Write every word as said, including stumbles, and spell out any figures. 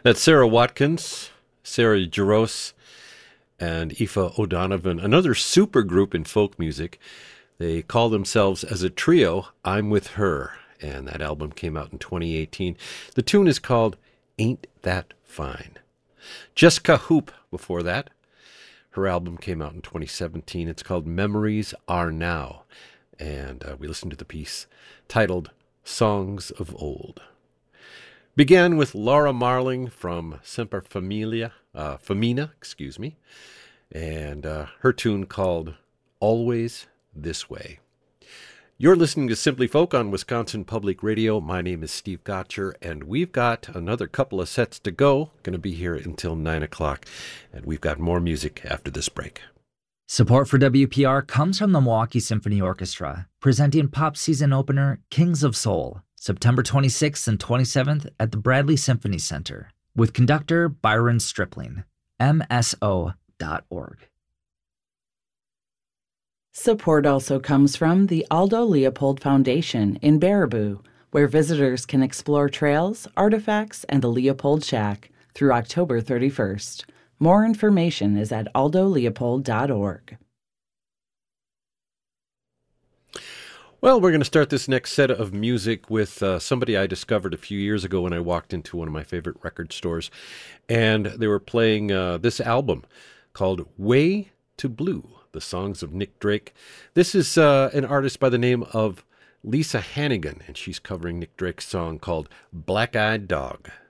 That's Sarah Watkins, Sarah Jaros, and Aoife O'Donovan, another super group in folk music. They call themselves as a trio, I'm With Her, and that album came out in twenty eighteen. The tune is called Ain't That Fine. Jessica Hoop before that. Her album came out in twenty seventeen. It's called Memories Are Now, and uh, we listened to the piece titled Songs of Old. Began with Laura Marling from Semper Familia, uh, Femina, excuse me, and uh, her tune called Always This Way. You're listening to Simply Folk on Wisconsin Public Radio. My name is Steve Gotcher, and we've got another couple of sets to go. Going to be here until nine o'clock, and we've got more music after this break. Support for W P R comes from the Milwaukee Symphony Orchestra, presenting pop season opener Kings of Soul, September twenty-sixth and twenty-seventh at the Bradley Symphony Center, with conductor Byron Stripling, M S O dot org. Support also comes from the Aldo Leopold Foundation in Baraboo, where visitors can explore trails, artifacts, and the Leopold Shack through October thirty-first. More information is at aldo leopold dot org. Well, we're going to start this next set of music with uh, somebody I discovered a few years ago when I walked into one of my favorite record stores, and they were playing uh, this album called Way to Blue, the songs of Nick Drake. This is uh, an artist by the name of Lisa Hannigan, and she's covering Nick Drake's song called Black Eyed Dog.